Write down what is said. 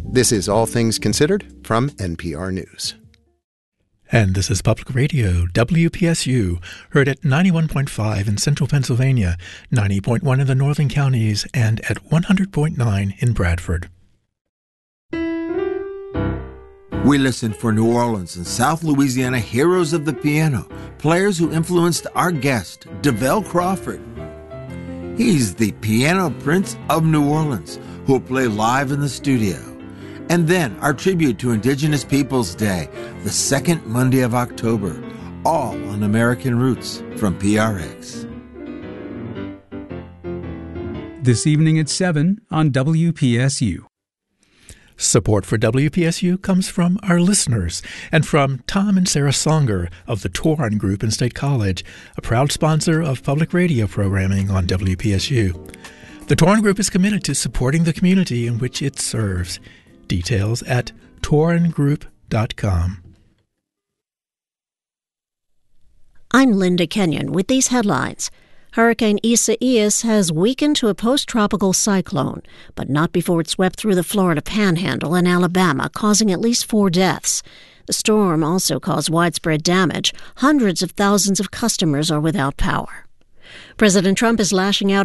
This is All Things Considered from NPR News. And this is Public Radio, WPSU, heard at 91.5 in central Pennsylvania, 90.1 in the northern counties, and at 100.9 in Bradford. We listen for New Orleans and South Louisiana heroes of the piano, players who influenced our guest, DeVell Crawford. He's the piano prince of New Orleans, who will play live in the studio. And then our tribute to Indigenous Peoples Day, the second Monday of October, all on American Roots from PRX. This evening at 7 on WPSU. Support for WPSU comes from our listeners and from Tom and Sarah Songer of the Toron Group in State College, a proud sponsor of public radio programming on WPSU. The Toron Group is committed to supporting the community in which it serves. Details at torongroup.com. I'm Linda Kenyon with these headlines. Hurricane Isaias has weakened to a post-tropical cyclone, but not before it swept through the Florida Panhandle and Alabama, causing at least 4 deaths. The storm also caused widespread damage. Hundreds of thousands of customers are without power. President Trump is lashing out